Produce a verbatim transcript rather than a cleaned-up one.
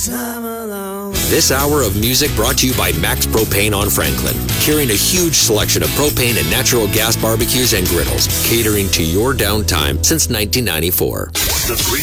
time alone. This hour of music brought to you by Max Propane on Franklin, carrying a huge selection of propane and natural gas barbecues and griddles, catering to your downtime since nineteen ninety-four. The